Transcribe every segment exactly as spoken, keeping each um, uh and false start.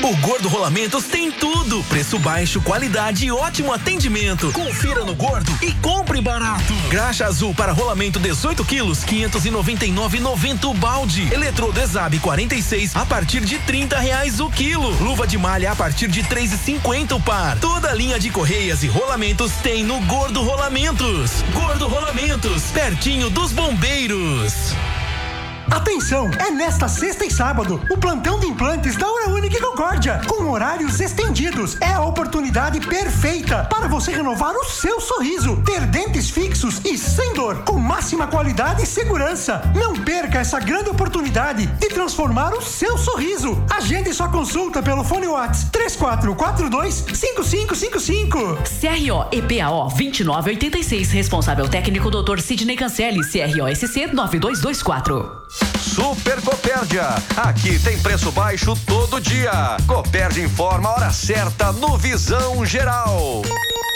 O Gordo Rolamentos tem tudo. Preço baixo, qualidade e ótimo atendimento. Confira no Gordo e compre barato. Graxa azul para rolamento dezoito quilos, quinhentos e noventa e nove reais e noventa centavos o balde. Eletrodo Exab quarenta e seis a partir de trinta reais o quilo. Luva de malha a partir de três reais e cinquenta centavos o par. Toda a linha de correias e rolamentos tem no Gordo Rolamentos. Gordo Rolamentos, pertinho dos bombeiros. Atenção, é nesta sexta e sábado o plantão de implantes da Hora Única e Concórdia, com horários estendidos. É a oportunidade perfeita para você renovar o seu sorriso, ter dentes fixos e sem dor, com máxima qualidade e segurança. Não perca essa grande oportunidade de transformar o seu sorriso. Agende sua consulta pelo fone WhatsApp três quatro quatro dois, cinco cinco cinco cinco. C R O E P A O vinte e nove oitenta e seis, responsável técnico doutor Sidney Cancelli, C R O S C nove dois dois quatro. Super Copérdia, aqui tem preço baixo todo dia. Copérdia informa a hora certa no Visão Geral.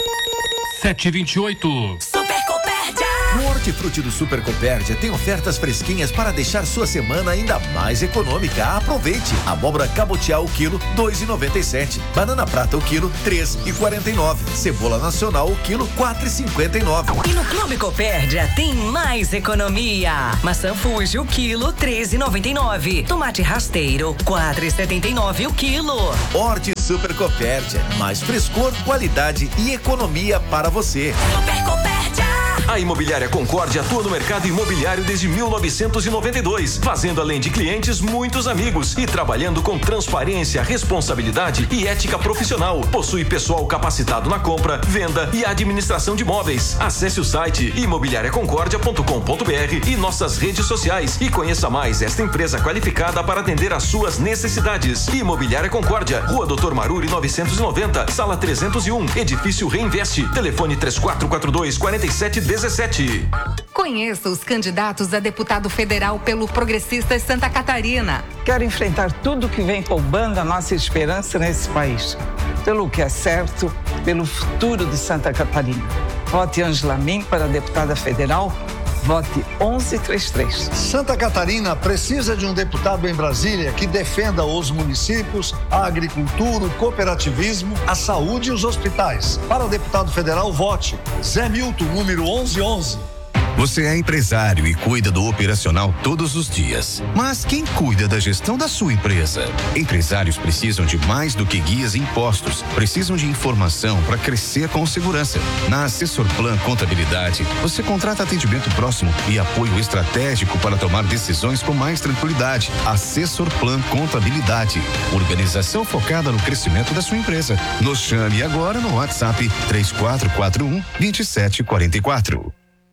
sete e vinte e oito. Super Copérdia. No Hortifruti do Super Copérdia tem ofertas fresquinhas para deixar sua semana ainda mais econômica. Aproveite! Abóbora cabotiá o quilo, dois reais e noventa e sete. Banana prata o quilo, três reais e quarenta e nove. Cebola nacional o quilo, quatro reais e cinquenta e nove. E no Clube Copérdia tem mais economia. Maçã Fuji o quilo, três reais e noventa e nove. Tomate rasteiro, quatro reais e setenta e nove o quilo. Horti Super Copérdia, mais frescor, qualidade e economia para você. Super Copérdia. A Imobiliária Concórdia atua no mercado imobiliário desde mil novecentos e noventa e dois, fazendo além de clientes muitos amigos e trabalhando com transparência, responsabilidade e ética profissional. Possui pessoal capacitado na compra, venda e administração de imóveis. Acesse o site imobiliária concórdia ponto com ponto b r e nossas redes sociais e conheça mais esta empresa qualificada para atender às suas necessidades. Imobiliária Concórdia, Rua Doutor Maruri novecentos e noventa, Sala trezentos e um, Edifício Reinveste. Telefone três quatro quatro dois, quatro sete um sete. Conheça os candidatos a deputado federal pelo Progressistas Santa Catarina. Quero enfrentar tudo que vem roubando a nossa esperança nesse país. Pelo que é certo, pelo futuro de Santa Catarina. Vote Ângela Min para deputada federal. Vote onze trinta e três. Santa Catarina precisa de um deputado em Brasília que defenda os municípios, a agricultura, o cooperativismo, a saúde e os hospitais. Para o deputado federal, vote Zé Milton, número onze onze. Você é empresário e cuida do operacional todos os dias. Mas quem cuida da gestão da sua empresa? Empresários precisam de mais do que guias e impostos. Precisam de informação para crescer com segurança. Na Assessor Plan Contabilidade, você contrata atendimento próximo e apoio estratégico para tomar decisões com mais tranquilidade. Assessor Plan Contabilidade. Organização focada no crescimento da sua empresa. Nos chame agora no WhatsApp três quatro quatro um, dois sete quatro quatro.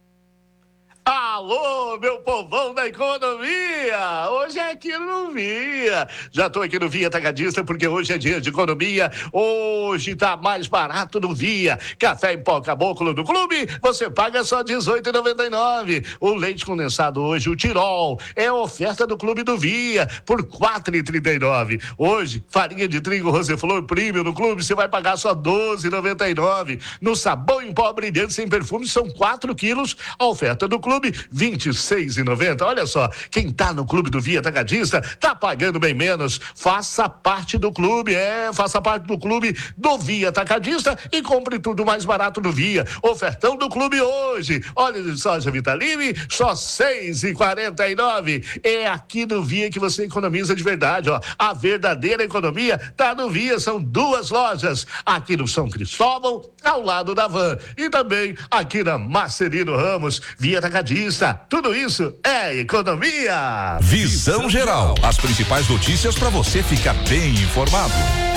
Alô, meu povão da economia! Hoje é aqui no Via. Já tô aqui no Via Atacadista porque hoje é dia de economia. Hoje tá mais barato no Via. Café em pó caboclo do clube, você paga só dezoito reais e noventa e nove centavos. O leite condensado hoje, o Tirol, é oferta do clube do Via por quatro reais e trinta e nove centavos. Hoje, farinha de trigo Roseflor Premium no clube, você vai pagar só doze reais e noventa e nove centavos. No sabão em pó brilhante sem perfume, são quatro quilos. A oferta do clube, vinte e seis reais e noventa centavos. Olha só, quem tá no clube do Via Atacadista tá pagando bem menos. Faça parte do clube, é, faça parte do clube do Via Atacadista e compre tudo mais barato no Via. Ofertão do clube hoje. Óleo de soja Vitaline, só seis reais e quarenta e nove centavos. É aqui no Via que você economiza de verdade, ó. A verdadeira economia tá no Via, são duas lojas. Aqui no São Cristóvão, ao lado da Van. E também aqui na Marcelino Ramos, Via Atacadista. Tudo isso é economia. Visão Geral. As principais notícias para você ficar bem informado.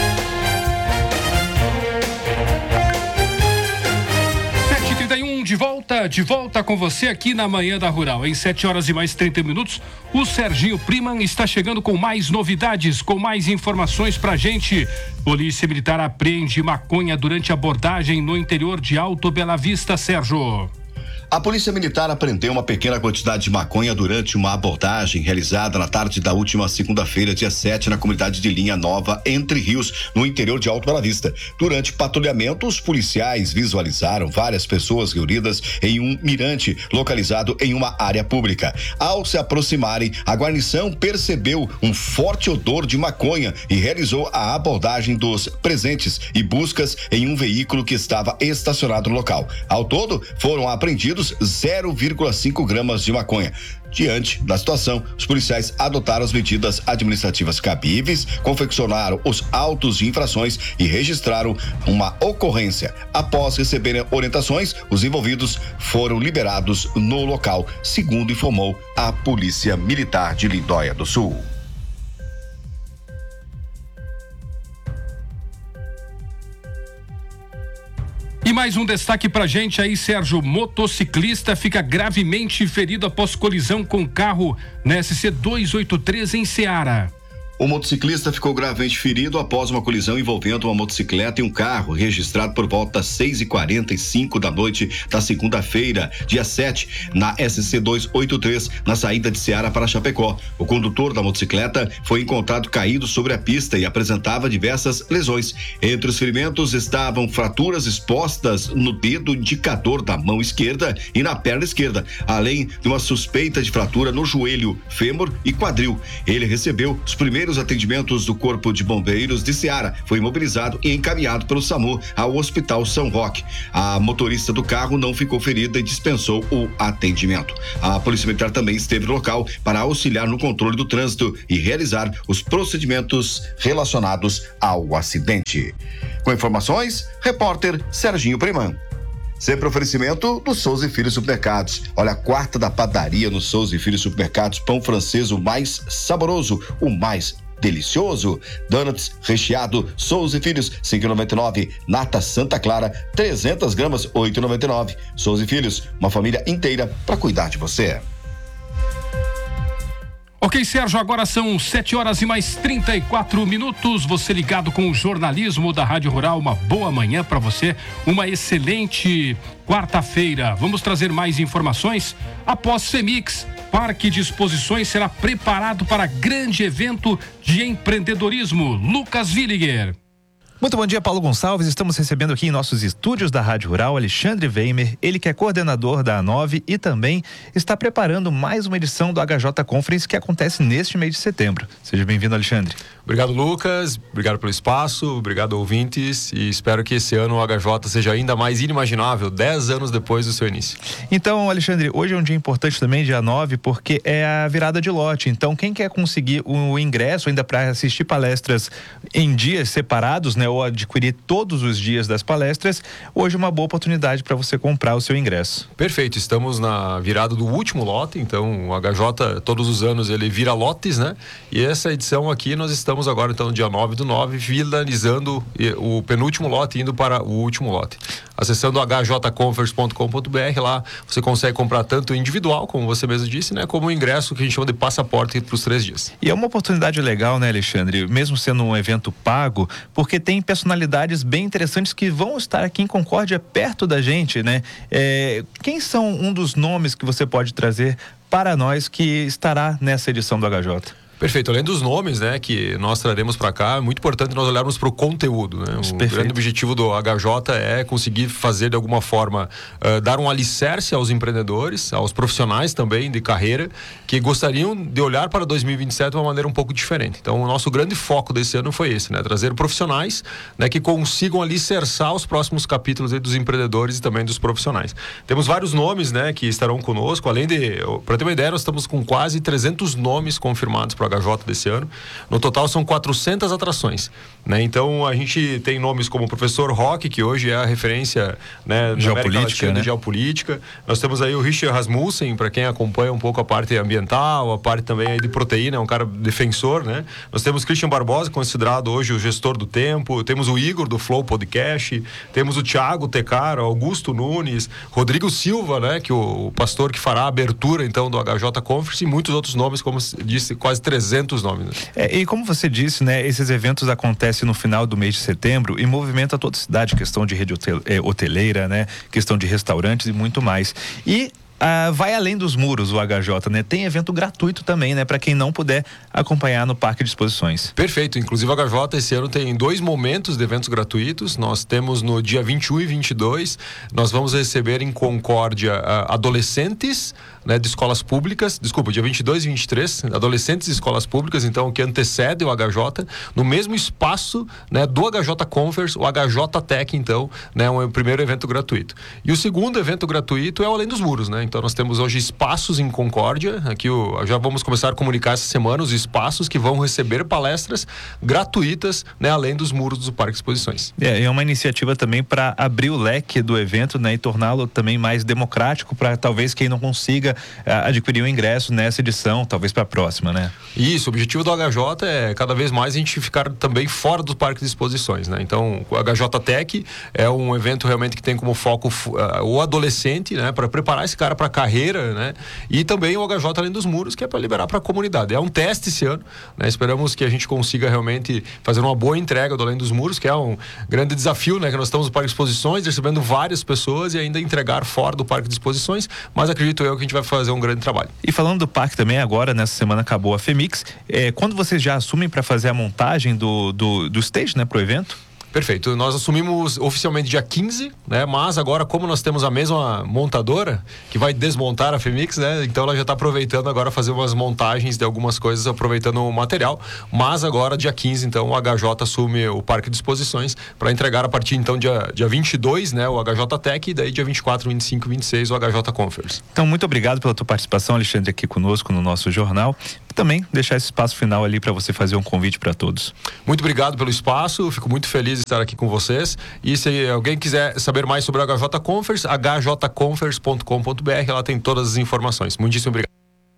sete e trinta e um, de volta, de volta com você aqui na Manhã da Rural. Em sete horas e mais trinta minutos, o Serginho Priman está chegando com mais novidades, com mais informações pra gente. Polícia Militar apreende maconha durante abordagem no interior de Alto Bela Vista, Sérgio. A Polícia Militar apreendeu uma pequena quantidade de maconha durante uma abordagem realizada na tarde da última segunda-feira, dia sete, na comunidade de Linha Nova, Entre Rios, no interior de Alto Bela Vista. Durante patrulhamento, os policiais visualizaram várias pessoas reunidas em um mirante localizado em uma área pública. Ao se aproximarem, a guarnição percebeu um forte odor de maconha e realizou a abordagem dos presentes e buscas em um veículo que estava estacionado no local. Ao todo, foram apreendidos zero vírgula cinco gramas de maconha. Diante da situação, os policiais adotaram as medidas administrativas cabíveis, confeccionaram os autos de infrações e registraram uma ocorrência. Após receberem orientações, os envolvidos foram liberados no local, segundo informou a Polícia Militar de Lindóia do Sul. E mais um destaque pra gente aí, Sérgio. Motociclista fica gravemente ferido após colisão com carro na S C duzentos e oitenta e três em Ceará. O motociclista ficou gravemente ferido após uma colisão envolvendo uma motocicleta e um carro, registrado por volta das seis e quarenta e cinco da noite da segunda-feira, dia sete, na S C duzentos e oitenta e três, na saída de Ceará para Chapecó. O condutor da motocicleta foi encontrado caído sobre a pista e apresentava diversas lesões. Entre os ferimentos estavam fraturas expostas no dedo indicador da mão esquerda e na perna esquerda, além de uma suspeita de fratura no joelho, fêmur e quadril. Ele recebeu os primeiros os atendimentos do Corpo de Bombeiros de Ceará, foi imobilizado e encaminhado pelo SAMU ao Hospital São Roque. A motorista do carro não ficou ferida e dispensou o atendimento. A Polícia Militar também esteve no local para auxiliar no controle do trânsito e realizar os procedimentos relacionados ao acidente. Com informações, repórter Serginho Priman. Sempre oferecimento do Souza e Filhos Supermercados. Olha, a quarta da padaria no Souza e Filhos Supermercados. Pão francês, o mais saboroso, o mais delicioso. Donuts recheado, Souza e Filhos, cinco e noventa e nove. Nata Santa Clara, trezentas gramas, oito e noventa e nove. Souza e Filhos, uma família inteira para cuidar de você. Ok, Sérgio, agora são sete horas e mais trinta e quatro minutos. Você ligado com o jornalismo da Rádio Rural. Uma boa manhã para você, uma excelente quarta-feira. Vamos trazer mais informações após Femix. Parque de Exposições será preparado para grande evento de empreendedorismo. Lucas Williger. Muito bom dia, Paulo Gonçalves. Estamos recebendo aqui em nossos estúdios da Rádio Rural Alexandre Weimer, ele que é coordenador da A nove e também está preparando mais uma edição do H J Conference que acontece neste mês de setembro. Seja bem-vindo, Alexandre. Obrigado, Lucas. Obrigado pelo espaço, obrigado, ouvintes, e espero que esse ano o H J seja ainda mais inimaginável, dez anos depois do seu início. Então, Alexandre, hoje é um dia importante também, dia nove, porque é a virada de lote. Então, quem quer conseguir o ingresso ainda para assistir palestras em dias separados, né, ou adquirir todos os dias das palestras, hoje é uma boa oportunidade para você comprar o seu ingresso. Perfeito, estamos na virada do último lote, então o H J todos os anos ele vira lotes, né? E essa edição aqui nós estamos agora então no dia nove do nove, finalizando o penúltimo lote, indo para o último lote. Acessando h j conference ponto com ponto b r, lá você consegue comprar tanto individual, como você mesmo disse, né? Como o ingresso que a gente chama de passaporte para os três dias. E é uma oportunidade legal, né, Alexandre? Mesmo sendo um evento pago, porque tem personalidades bem interessantes que vão estar aqui em Concórdia, perto da gente, né? É, quem são um dos nomes que você pode trazer para nós que estará nessa edição do H J? Perfeito, além dos nomes, né, que nós traremos para cá, é muito importante nós olharmos para o conteúdo, né? O Perfeito. grande objetivo do H J é conseguir fazer de alguma forma, uh, dar um alicerce aos empreendedores, aos profissionais também de carreira, que gostariam de olhar para dois mil e vinte e sete de uma maneira um pouco diferente. Então, o nosso grande foco desse ano foi esse, né? Trazer profissionais, né, que consigam alicerçar os próximos capítulos aí dos empreendedores e também dos profissionais. Temos vários nomes, né, que estarão conosco, além de, para ter uma ideia, nós estamos com quase trezentos nomes confirmados para H J desse ano. No total são quatrocentas atrações, né? Então a gente tem nomes como o professor Roque, que hoje é a referência, né, na América Latina, né, de geopolítica. Nós temos aí o Richard Rasmussen, para quem acompanha um pouco a parte ambiental, a parte também aí de proteína, é um cara defensor, né? Nós temos Christian Barbosa, considerado hoje o gestor do tempo. Temos o Igor do Flow Podcast, temos o Thiago Tecaro, Augusto Nunes, Rodrigo Silva, né, que o, o pastor que fará a abertura então do H J Conference, e muitos outros nomes, como disse, quase trezentos trezentos nomes. Né? É, e como você disse, né, esses eventos acontecem no final do mês de setembro e movimenta toda a cidade, questão de rede hotel, é, hoteleira, né, questão de restaurantes e muito mais. E Ah, vai além dos muros o H J, né? Tem evento gratuito também, né? Para quem não puder acompanhar no Parque de Exposições. Perfeito. Inclusive o H J esse ano tem dois momentos de eventos gratuitos. Nós temos no dia vinte e um e vinte e dois, nós vamos receber em Concórdia uh, adolescentes, né, de escolas públicas, desculpa, dia vinte e dois e vinte e três, adolescentes de escolas públicas, então, que antecede o H J, no mesmo espaço, né, do H J Conference, o H J Tech, então, né, um, o primeiro evento gratuito. E o segundo evento gratuito é o Além dos Muros, né? Então nós temos hoje espaços em Concórdia, aqui o, já vamos começar a comunicar essa semana os espaços que vão receber palestras gratuitas, né, além dos muros do Parque de Exposições. É, é uma iniciativa também para abrir o leque do evento, né, e torná-lo também mais democrático para talvez quem não consiga uh, adquirir o ingresso nessa edição, talvez para a próxima, né? Isso, o objetivo do H J é cada vez mais a gente ficar também fora do Parque de Exposições, né? Então o H J Tech é um evento realmente que tem como foco uh, o adolescente, né, para preparar esse cara para a carreira, né? E também o H J Além dos Muros, que é para liberar para a comunidade. É um teste esse ano, né? Esperamos que a gente consiga realmente fazer uma boa entrega do Além dos Muros, que é um grande desafio, né? Que nós estamos no Parque de Exposições, recebendo várias pessoas e ainda entregar fora do Parque de Exposições, mas acredito eu que a gente vai fazer um grande trabalho. E falando do parque também, agora, nessa semana acabou a FEMIX, é, quando vocês já assumem para fazer a montagem do, do, do stage, né, pro evento? Perfeito, nós assumimos oficialmente dia quinze, né? Mas agora, como nós temos a mesma montadora que vai desmontar a FEMIX, né? Então ela já está aproveitando agora fazer umas montagens de algumas coisas, aproveitando o material. Mas agora, dia quinze, então, o H J assume o Parque de Exposições para entregar a partir, então, dia, dia vinte e dois, né? O H J Tech, e daí dia vinte e quatro, vinte e cinco, vinte e seis, o H J Conference. Então, muito obrigado pela tua participação, Alexandre, aqui conosco no nosso jornal. E também deixar esse espaço final ali para você fazer um convite para todos. Muito obrigado pelo espaço, fico muito feliz de estar aqui com vocês. E se alguém quiser saber mais sobre o H J Conference, h j conference ponto com ponto b r, ela tem todas as informações. Muitíssimo obrigado.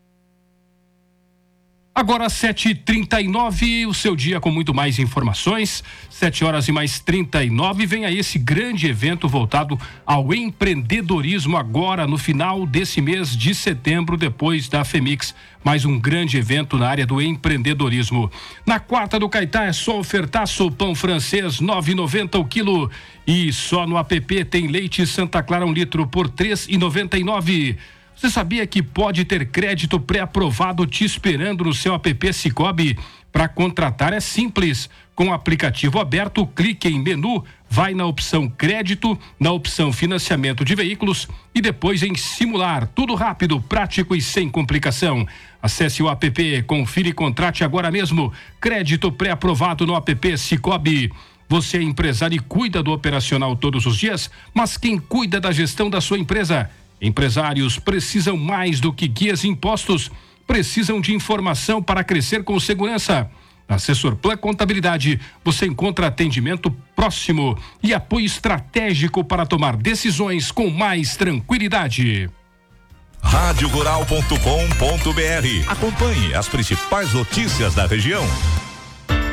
Agora sete e trinta e nove, o seu dia com muito mais informações. Sete horas e mais trinta e nove, vem aí esse grande evento voltado ao empreendedorismo agora no final desse mês de setembro, depois da FEMIX. Mais um grande evento na área do empreendedorismo. Na quarta do Caetá é só ofertaço, pão francês nove e noventa o quilo, e só no app tem leite Santa Clara um litro por três e noventa e nove. Você sabia que pode ter crédito pré-aprovado te esperando no seu app Sicoob? Para contratar é simples. Com o aplicativo aberto, clique em menu, vai na opção crédito, na opção financiamento de veículos e depois em simular. Tudo rápido, prático e sem complicação. Acesse o app, confira e contrate agora mesmo. Crédito pré-aprovado no app Sicoob. Você é empresário e cuida do operacional todos os dias, mas quem cuida da gestão da sua empresa? Empresários precisam mais do que guias e impostos, precisam de informação para crescer com segurança. Na Assessor Plan Contabilidade, você encontra atendimento próximo e apoio estratégico para tomar decisões com mais tranquilidade. rádio rural ponto com ponto b r. Acompanhe as principais notícias da região.